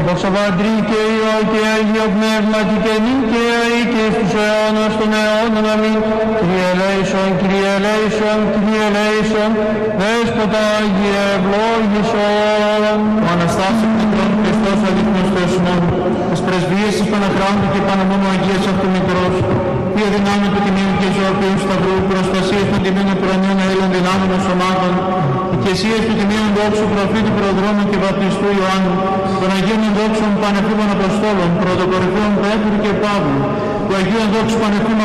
δόξα Πατρί και Υιό και Αγίο Πνεύματι και νυν και αεί και στους αιώνας των αιώνων. Αμήν. Kyrie eleison, Kyrie eleison, Kyrie eleison, Δέσποτα Άγιε ευλόγησον. Ο Αναστάσιος Μικρόν Χριστός αλήθινος Θεός ημών, τις πρεσβείες της Παναχράντου και Παναμόνου Αγίας Αυτομικρός, δύο δυνάμει του τιμίου και ζωοποιού σταυρού, προστασίες των τιμίων ουρανίων αήλων δυνάμεων σωμάτων, οικεσίες του τιμίου δόξου προφήτου Προδρόμου και βαπτιστού Ιωάννου, των Αγίων δόξων Πανεφήμων Αποστόλων, πρωτοκορυφαίων Πέτρου και Παύλου, του Αγίου δόξου Πανεφήμου